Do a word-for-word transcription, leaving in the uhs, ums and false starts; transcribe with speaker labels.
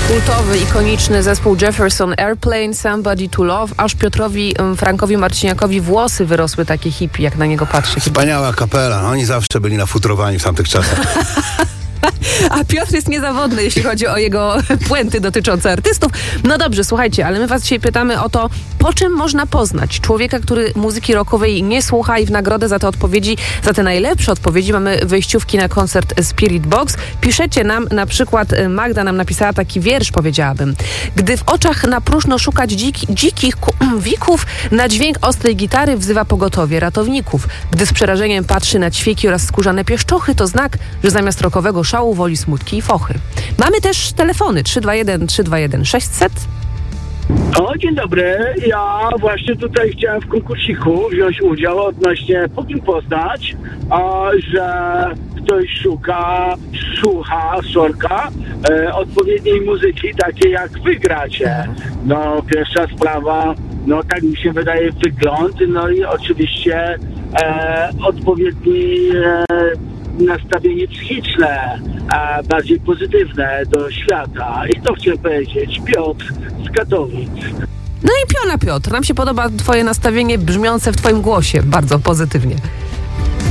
Speaker 1: Kultowy, ikoniczny zespół Jefferson Airplane, Somebody to Love. Aż Piotrowi Frankowi Marciniakowi włosy wyrosły takie hippie, jak na niego patrzy.
Speaker 2: Wspaniała kapela. Oni zawsze byli nafutrowani w tamtych czasach.
Speaker 1: A Piotr jest niezawodny, jeśli chodzi o jego puenty dotyczące artystów. No dobrze, słuchajcie, ale my was dzisiaj pytamy o to, po czym można poznać człowieka, który muzyki rockowej nie słucha, i w nagrodę za te odpowiedzi, za te najlepsze odpowiedzi mamy wejściówki na koncert Spirit Box. Piszecie nam, na przykład Magda nam napisała taki wiersz, powiedziałabym. Gdy w oczach na próżno szukać dziki, dzikich wików, na dźwięk ostrej gitary wzywa pogotowie ratowników. Gdy z przerażeniem patrzy na ćwieki oraz skórzane pieszczochy, to znak, że zamiast rockowego szału woli smutki i fochy. Mamy też telefony trzy dwa jeden trzy dwa jeden sześćset.
Speaker 3: O, dzień dobry. Ja właśnie tutaj chciałem w konkursiku wziąć udział odnośnie po kim poznać, a, że ktoś szuka, słucha, sorka e, odpowiedniej muzyki, takiej jak wy gracie. No, pierwsza sprawa, no tak mi się wydaje, wygląd, no i oczywiście e, odpowiedni e, nastawienie psychiczne, a bardziej pozytywne do świata. I to chciałem powiedzieć. Piotr z Katowic.
Speaker 1: No i piona Piotr, nam się podoba twoje nastawienie brzmiące w twoim głosie bardzo pozytywnie.